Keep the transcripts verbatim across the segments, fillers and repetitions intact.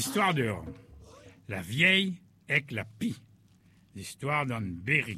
L'histoire dehors. La vieille avec la pie. L'histoire d'un Berry.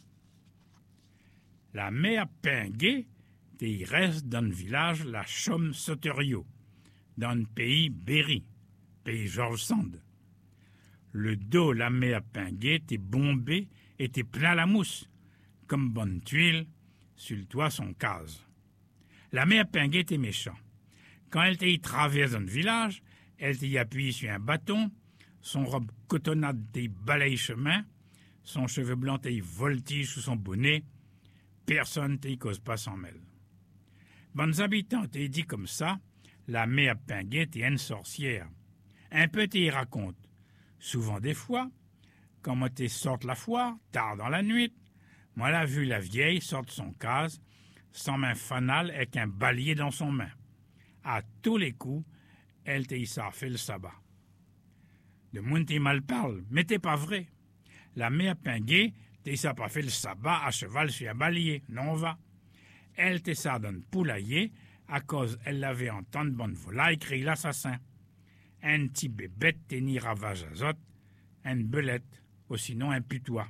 La mère Pinguet, il reste dans le village la Chaume Sauterio, dans le pays Berry, pays George Sand. Le dos la mère Pinguet était bombé, était plein la mousse, comme bonne tuile, sur le toit son case. La mère Pinguet était méchant. Quand elle était traverse dans le village, elle était appuyée sur un bâton, son robe cotonnade était balaye chemin, son cheveu blanc était voltige sous son bonnet, personne ne cause pas sans mêle. Bonnes habitants étaient dit comme ça, la mère Pinguet était une sorcière. Un peu t'y raconte. Souvent des fois, quand moi t'es sorte la foire, tard dans la nuit, moi l'a vu la vieille sorte son case, sans main fanale avec un ballier dans son main. À tous les coups, elle t'y ça fait le sabbat. De monde t'y mal parle, mais t'es pas vrai. La mère Pinguet t'y ça pas fait le sabbat à cheval sur un ballier, non va. Elle t'y ça dans le poulailler, à cause elle l'avait en tant de bonne volaille crié l'assassin. Un petit bébête t'y ni ravage azote, une belette, ou sinon un putois.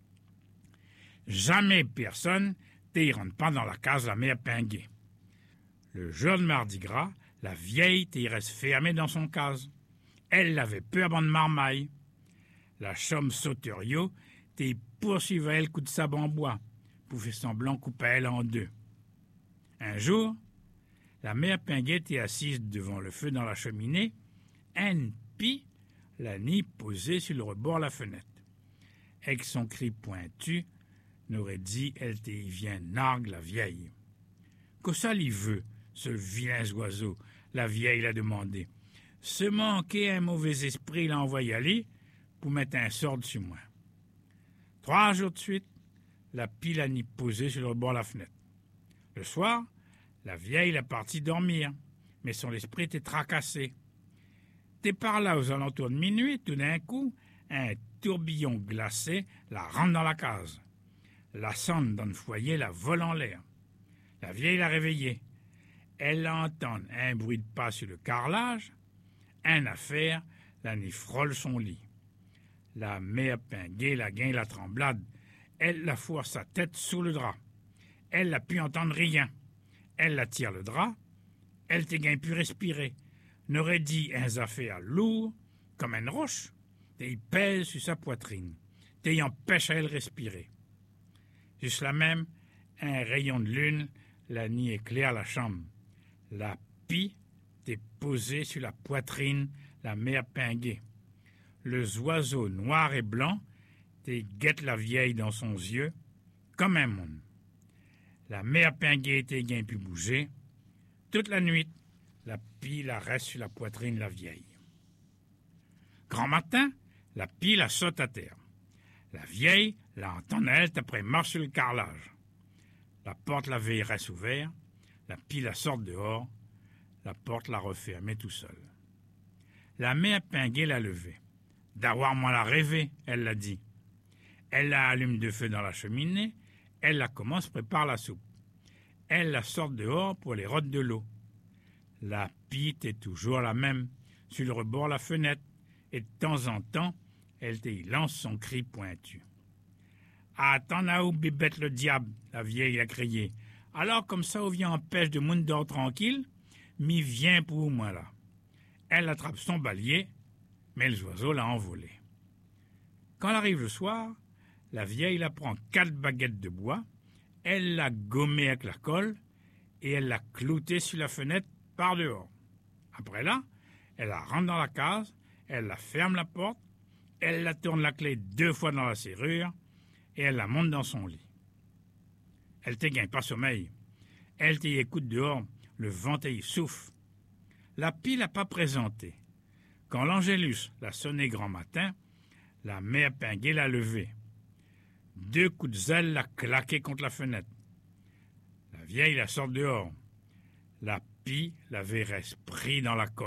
Jamais personne t'y rentre pas dans la case la mère Pinguet. Le jour de Mardi Gras, la vieille t'y reste fermée dans son case. Elle l'avait peur de marmaille. La Chaume Sauterio t'y poursuivait le coup de sabre en bois, pour faire semblant couper elle en deux. Un jour, la mère Pinguet était assise devant le feu dans la cheminée, un pie, la nid posée sur le rebord de la fenêtre. Avec son cri pointu, n'aurait dit elle t'y vient nargue la vieille. Que ça lui veut, ce vilain oiseau, la vieille l'a demandé. Se manquer un mauvais esprit l'a envoyé aller pour mettre un sort sur moi. Trois jours de suite, la pie l'a nid posée sur le rebord de la fenêtre. Le soir, la vieille l'a partie dormir, mais son esprit était tracassé. T'es par là aux alentours de minuit, tout d'un coup, un tourbillon glacé la rentre dans la case. La cendre dans le foyer la vole en l'air. La vieille l'a réveillée. Elle entend un bruit de pas sur le carrelage, un affaire, la nid frôle son lit. La mère Pinguet la gagne la tremblade. Elle la fourre sa tête sous le drap. Elle n'a pu entendre rien. Elle la tire le drap. Elle t'est gagne pu respirer. N'aurait dit un affaire lourd, comme une roche, et il pèse sur sa poitrine, et empêche à elle respirer. Juste là même, un rayon de lune, la nuit éclaire la chambre. La pie t'est posée sur la poitrine, la mère Pinguet. Le oiseau noir et blanc t'est guette la vieille dans son yeux, comme un monde. La mère Pinguet était gain pu bouger. Toute la nuit, la pie la reste sur la poitrine la vieille. Grand matin, la pie la saute à terre. La vieille la entend elle après marche sur le carrelage. La porte la veille reste ouverte. La pie la sort dehors. La porte la referme tout seul. La mère Pinguet l'a levée. D'avoir moi la rêvé, elle l'a dit. Elle la allume de feu dans la cheminée. Elle la commence prépare la soupe. Elle la sort dehors pour les rottes de l'eau. La pie est toujours la même, sur le rebord de la fenêtre, et de temps en temps, elle te lance son cri pointu. « Attends là où bébête le diable !» la vieille a crié. « Alors comme ça, on vient en pêche de monde dehors tranquille, mi vient pour moi là. » Elle attrape son ballier, mais les oiseaux l'a envolé. Quand elle arrive le soir, la vieille la prend quatre baguettes de bois, elle l'a gommée avec la colle, et elle l'a cloutée sur la fenêtre par dehors. Après là, elle la rentre dans la case, elle la ferme la porte, elle la tourne la clé deux fois dans la serrure, et elle la monte dans son lit. Elle te gagne pas sommeil. Elle t'y écoute dehors, le vent t'y souffle. La pie l'a pas présenté. Quand l'Angélus l'a sonné grand matin, la mère Pinguet l'a levé. Deux coups de zèle l'a claqué contre la fenêtre. La vieille la sort dehors. La pie l'avait pris dans la colle.